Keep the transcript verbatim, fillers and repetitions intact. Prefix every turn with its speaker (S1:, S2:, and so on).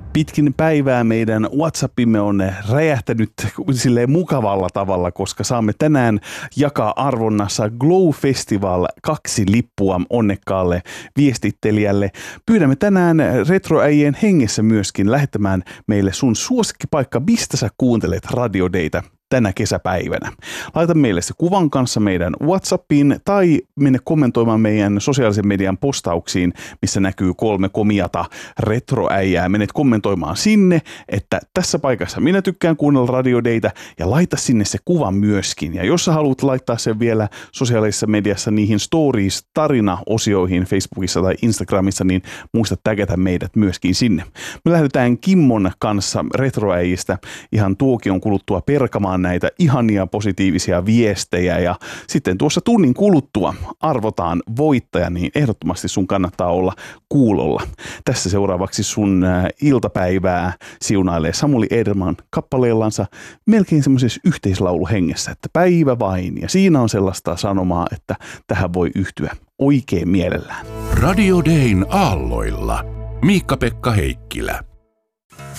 S1: Pitkin päivää meidän WhatsAppimme on räjähtänyt silleen mukavalla tavalla, koska saamme tänään jakaa arvonnassa Glow Festival kaksi lippua onnekkaalle viestittelijälle. Pyydämme tänään retroäijien hengessä myöskin lähettämään meille sun suosikkipaikka, mistä sä kuuntelet Radio Daytä tänä kesäpäivänä. Laita meille se kuvan kanssa meidän WhatsAppiin tai mene kommentoimaan meidän sosiaalisen median postauksiin, missä näkyy kolme komiata retroäijää. Menet kommentoimaan sinne, että tässä paikassa minä tykkään kuunnella Radio Daytä, ja laita sinne se kuva myöskin. Ja jos sä haluat laittaa sen vielä sosiaalisessa mediassa niihin stories-tarina-osioihin Facebookissa tai Instagramissa, niin muista tägätä meidät myöskin sinne. Me lähdetään Kimmon kanssa retroäijistä ihan tuokion kuluttua perkamaan näitä ihania positiivisia viestejä, ja sitten tuossa tunnin kuluttua arvotaan voittaja, niin ehdottomasti sun kannattaa olla kuulolla. Tässä seuraavaksi sun iltapäivää siunailee Samuli Edelman kappaleellansa melkein semmoisessa yhteislauluhengessä, että päivä vain, ja siinä on sellaista sanomaa, että tähän voi yhtyä oikein mielellään.
S2: Radio Dayn aalloilla Miikka-Pekka Heikkilä.